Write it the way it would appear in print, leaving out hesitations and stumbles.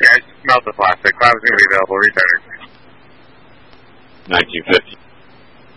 Yeah, I smelled the plastic. Cloud was going to be available. Return. 1950.